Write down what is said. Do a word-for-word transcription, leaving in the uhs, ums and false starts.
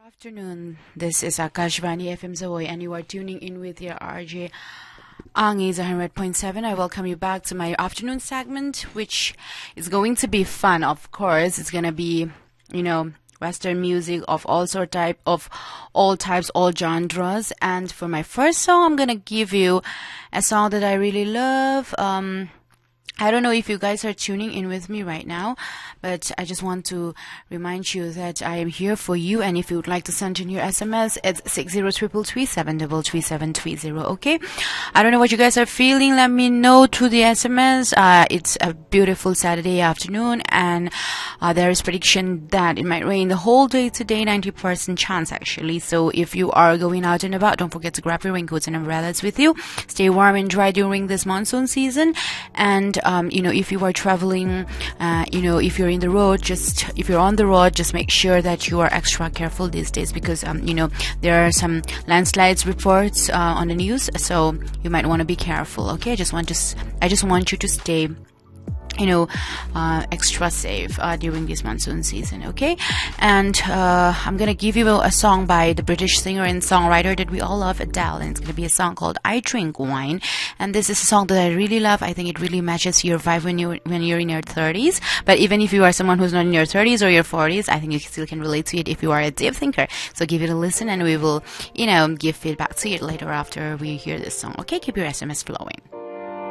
Afternoon. This is Akashvani F M Zawai, and you are tuning in with your R J Angi's one hundred point seven. I welcome you back to my afternoon segment, which is going to be fun. Of course, it's gonna be, you know, Western music of all sort type of all types, all genres. And for my first song, I'm gonna give you a song that I really love. Um. I don't know if you guys are tuning in with me right now, but I just want to remind you that I am here for you. And if you would like to send in your S M S, it's six zero triple three seven double three seven three zero. Okay, I don't know what you guys are feeling. Let me know through the S M S. Uh, it's a beautiful Saturday afternoon, and uh, there is prediction that it might rain the whole day today. ninety percent chance actually. So if you are going out and about, don't forget to grab your raincoats and umbrellas with you. Stay warm and dry during this monsoon season. And Um, you know, if you are traveling, uh, you know, if you're in the road, just if you're on the road, just make sure that you are extra careful these days, because um, you know, there are some landslides reports uh, on the news, so you might want to be careful. Okay, I just want to, s- I just want you to stay, you know, uh, extra safe uh, during this monsoon season. Okay, and uh, I'm gonna give you a song by the British singer and songwriter that we all love, Adele, and it's gonna be a song called "I Drink Wine." And this is a song that I really love. I think it really matches your vibe when you when you're in your thirties. But even if you are someone who's not in your thirties or your forties, I think you still can relate to it if you are a deep thinker. So give it a listen, and we will, you know, give feedback to it later after we hear this song. Okay, keep your S M S flowing.